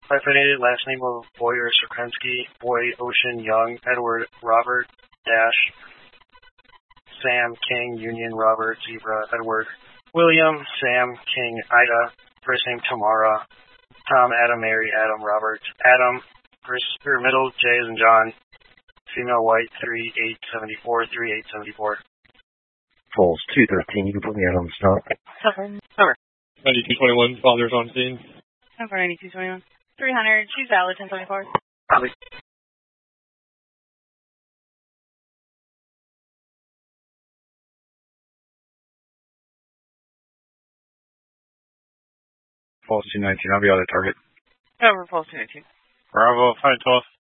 Hyphenated last name of Boyer Sierkowski, Boy Ocean Young, Edward Robert Dash, Sam King Union Robert Zebra Edward William Sam King Ida, first name Tamara, Tom Adam Mary Adam Robert Adam, middle J as in John, female white 3874 3874. Falls 213, you can put me out on the stop. Cover. 9221, father's on scene. Cover 9221. 300, choose valid 1074. Copy. Falls 219, I'll be out of target. Cover, Pulse 219. Bravo, 512.